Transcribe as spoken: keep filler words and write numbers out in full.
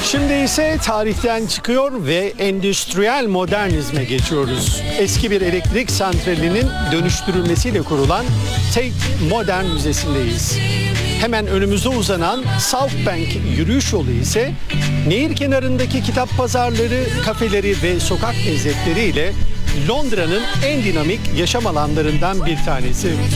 Şimdi ise tarihten çıkıyor ve endüstriyel modernizme geçiyoruz. Eski bir elektrik santralinin dönüştürülmesiyle kurulan Tate Modern Müzesi'ndeyiz. Hemen önümüze uzanan South Bank yürüyüş yolu ise nehir kenarındaki kitap pazarları, kafeleri ve sokak lezzetleriyle Londra'nın en dinamik yaşam alanlarından bir tanesi.